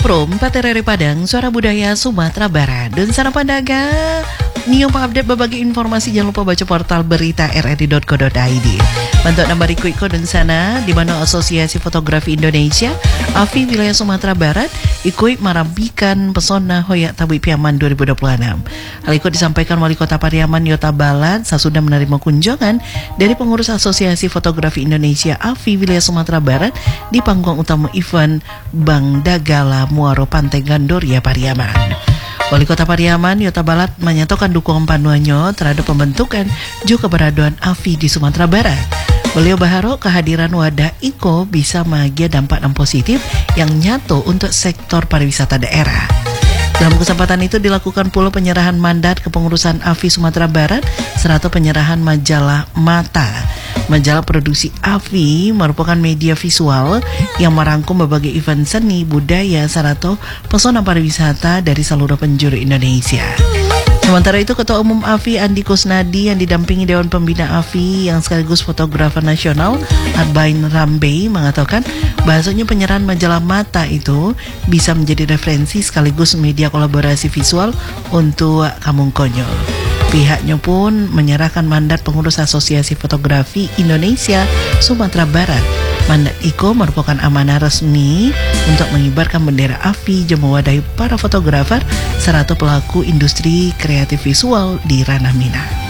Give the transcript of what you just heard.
Prom, Paterere Padang, Suara Budaya Sumatera Barat. Dan sana pandaga, Nio update berbagi informasi, jangan lupa baca portal berita rri.co.id. Bentuk nambah iko dan sana, di mana Asosiasi Fotografi Indonesia, AFI Wilayah Sumatera Barat, ikut merampikan pesona Hoyak Tabui Piaman 2026. Hal itu disampaikan Wali Kota Pariaman Yota Balat sesudah menerima kunjungan dari pengurus Asosiasi Fotografi Indonesia AFI Wilayah Sumatera Barat di panggung utama event Bang Dagala Muaro Pantai Gandoria Pariaman. Wali Kota Pariaman Yota Balat menyatakan dukungan panuannya terhadap pembentukan juga keberadaan AFI di Sumatera Barat. Beliau berharap kehadiran wadah IKO bisa mengagia dampak yang positif yang nyata untuk sektor pariwisata daerah. Dalam kesempatan itu dilakukan pula penyerahan mandat kepengurusan AFI Sumatera Barat serta penyerahan majalah Mata. Majalah produksi AFI merupakan media visual yang merangkum berbagai event seni, budaya, serta pesona pariwisata dari seluruh penjuru Indonesia. Sementara itu, Ketua Umum AFI Andi Kusnadi yang didampingi Dewan Pembina AFI yang sekaligus fotografer nasional Arbain Rambe mengatakan bahasanya penyerahan majalah Mata itu bisa menjadi referensi sekaligus media kolaborasi visual untuk Kamung Konyol. Pihaknya pun menyerahkan mandat pengurus Asosiasi Fotografi Indonesia Sumatera Barat. Mandat IKO merupakan amanah resmi untuk mengibarkan bendera AFI yang mewadahi para fotografer serta pelaku industri kreatif visual di ranah Minang.